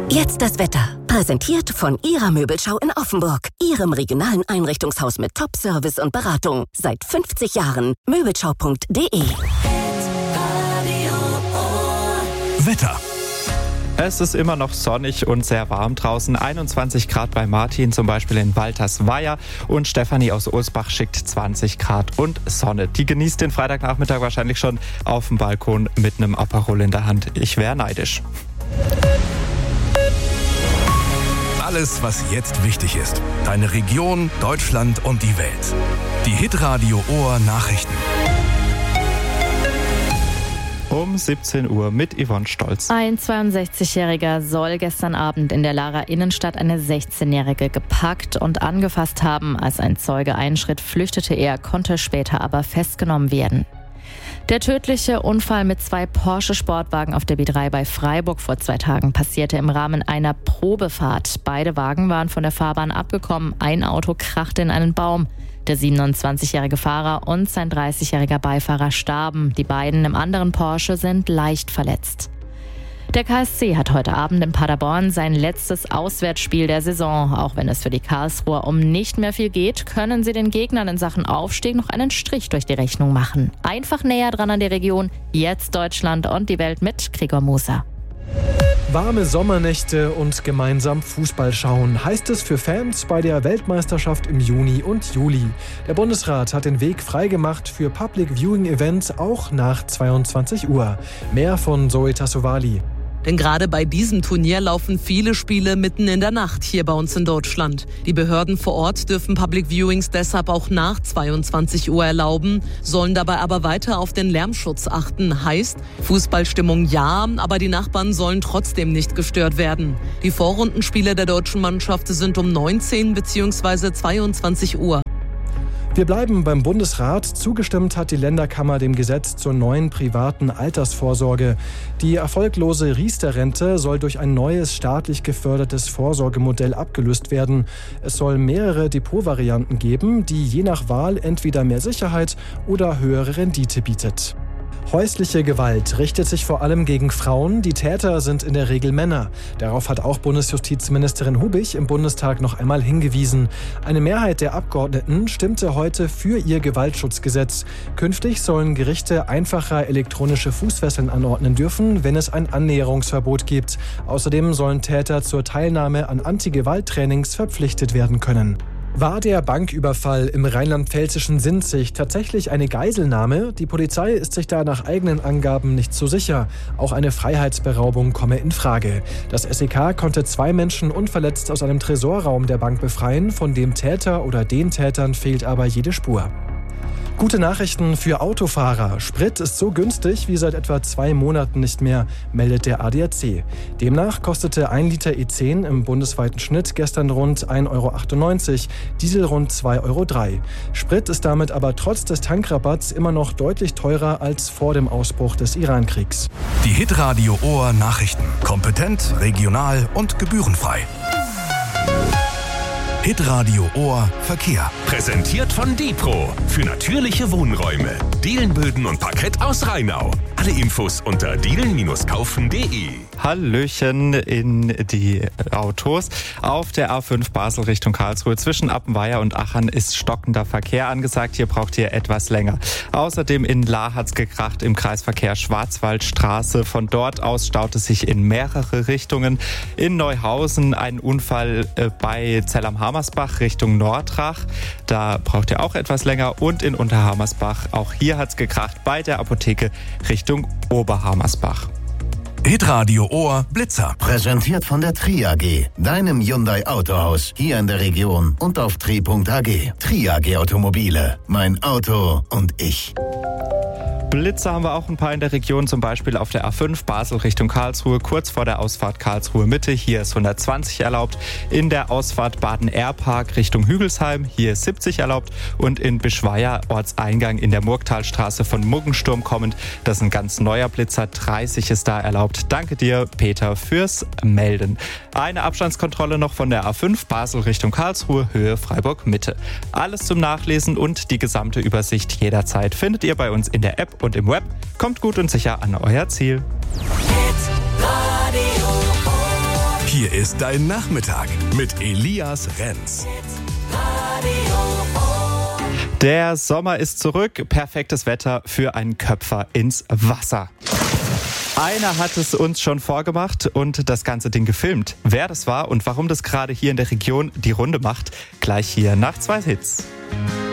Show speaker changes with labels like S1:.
S1: Jetzt das Wetter. Präsentiert von Ihrer Möbelschau in Offenburg. Ihrem regionalen Einrichtungshaus mit Top-Service und Beratung. Seit 50 Jahren. Möbelschau.de.
S2: Wetter.
S3: Es ist immer noch sonnig und sehr warm draußen. 21 Grad bei Martin, zum Beispiel in Waltersweier. Und Stefanie aus Ulsbach schickt 20 Grad und Sonne. Die genießt den Freitagnachmittag wahrscheinlich schon auf dem Balkon mit einem Aperol in der Hand. Ich wäre neidisch.
S2: Alles, was jetzt wichtig ist. Deine Region, Deutschland und die Welt. Die Hitradio Ohr Nachrichten.
S3: Um 17 Uhr mit Yvonne Stolz.
S4: Ein 62-Jähriger soll gestern Abend in der Larer Innenstadt eine 16-Jährige gepackt und angefasst haben. Als ein Zeuge einschritt, flüchtete er, konnte später aber festgenommen werden. Der tödliche Unfall mit 2 Porsche-Sportwagen auf der B3 bei Freiburg vor 2 Tagen passierte im Rahmen einer Probefahrt. Beide Wagen waren von der Fahrbahn abgekommen. Ein Auto krachte in einen Baum. Der 27-jährige Fahrer und sein 30-jähriger Beifahrer starben. Die beiden im anderen Porsche sind leicht verletzt. Der KSC hat heute Abend in Paderborn sein letztes Auswärtsspiel der Saison. Auch wenn es für die Karlsruher um nicht mehr viel geht, können sie den Gegnern in Sachen Aufstieg noch einen Strich durch die Rechnung machen. Einfach näher dran an die Region. Jetzt Deutschland und die Welt mit Gregor Moser.
S5: Warme Sommernächte und gemeinsam Fußball schauen, heißt es für Fans bei der Weltmeisterschaft im Juni und Juli. Der Bundesrat hat den Weg freigemacht für Public Viewing Events auch nach 22 Uhr. Mehr von Zoe Tassovali.
S6: Denn gerade bei diesem Turnier laufen viele Spiele mitten in der Nacht hier bei uns in Deutschland. Die Behörden vor Ort dürfen Public Viewings deshalb auch nach 22 Uhr erlauben, sollen dabei aber weiter auf den Lärmschutz achten. Heißt, Fußballstimmung ja, aber die Nachbarn sollen trotzdem nicht gestört werden. Die Vorrundenspiele der deutschen Mannschaft sind um 19 bzw. 22 Uhr.
S5: Wir bleiben beim Bundesrat. Zugestimmt hat die Länderkammer dem Gesetz zur neuen privaten Altersvorsorge. Die erfolglose Riester-Rente soll durch ein neues staatlich gefördertes Vorsorgemodell abgelöst werden. Es soll mehrere Depotvarianten geben, die je nach Wahl entweder mehr Sicherheit oder höhere Rendite bietet. Häusliche Gewalt richtet sich vor allem gegen Frauen. Die Täter sind in der Regel Männer. Darauf hat auch Bundesjustizministerin Hubich im Bundestag noch einmal hingewiesen. Eine Mehrheit der Abgeordneten stimmte heute für ihr Gewaltschutzgesetz. Künftig sollen Gerichte einfacher elektronische Fußfesseln anordnen dürfen, wenn es ein Annäherungsverbot gibt. Außerdem sollen Täter zur Teilnahme an Anti-Gewalt-Trainings verpflichtet werden können. War der Banküberfall im rheinland-pfälzischen Sinzig tatsächlich eine Geiselnahme? Die Polizei ist sich da nach eigenen Angaben nicht so sicher. Auch eine Freiheitsberaubung komme in Frage. Das SEK konnte 2 Menschen unverletzt aus einem Tresorraum der Bank befreien. Von dem Täter oder den Tätern fehlt aber jede Spur. Gute Nachrichten für Autofahrer. Sprit ist so günstig wie seit etwa 2 Monaten nicht mehr, meldet der ADAC. Demnach kostete 1 Liter E10 im bundesweiten Schnitt gestern rund 1,98 €, Diesel rund 2,03 €. Sprit ist damit aber trotz des Tankrabatts immer noch deutlich teurer als vor dem Ausbruch des Iran-Kriegs.
S2: Die Hitradio Ohr Nachrichten. Kompetent, regional und gebührenfrei. Hitradio Ohr Verkehr.
S7: Präsentiert von Dipro für natürliche Wohnräume. Dielenböden und Parkett aus Rheinau. Alle Infos unter dielen-kaufen.de.
S3: Hallöchen in die Autos. Auf der A5 Basel Richtung Karlsruhe zwischen Appenweier und Achern ist stockender Verkehr angesagt. Hier braucht ihr etwas länger. Außerdem in Lahr hat's gekracht im Kreisverkehr Schwarzwaldstraße. Von dort aus staut es sich in mehrere Richtungen. In Neuhausen ein Unfall bei Zell-am-Hammersbach Richtung Nordrach. Da braucht ihr auch etwas länger. Und in Unterhammersbach, auch hier hat's gekracht bei der Apotheke Richtung Oberhammersbach.
S2: Hitradio Ohr Blitzer.
S8: Präsentiert von der Tri AG, deinem Hyundai Autohaus, hier in der Region und auf tri.ag. Tri AG Automobile, mein Auto und ich.
S3: Blitzer haben wir auch ein paar in der Region, zum Beispiel auf der A5 Basel Richtung Karlsruhe, kurz vor der Ausfahrt Karlsruhe Mitte. Hier ist 120 erlaubt. In der Ausfahrt Baden-Airpark Richtung Hügelsheim, hier ist 70 erlaubt. Und in Bischweier Ortseingang in der Murgtalstraße von Muggensturm kommend, das ist ein ganz neuer Blitzer, 30 ist da erlaubt. Danke dir, Peter, fürs Melden. Eine Abstandskontrolle noch von der A5 Basel Richtung Karlsruhe, Höhe Freiburg Mitte. Alles zum Nachlesen und die gesamte Übersicht jederzeit findet ihr bei uns in der App und im Web. Kommt gut und sicher an euer Ziel.
S2: Hier ist dein Nachmittag mit Elias Renz.
S3: Der Sommer ist zurück. Perfektes Wetter für einen Köpfer ins Wasser. Einer hat es uns schon vorgemacht und das ganze Ding gefilmt. Wer das war und warum das gerade hier in der Region die Runde macht, gleich hier nach 2 Hits.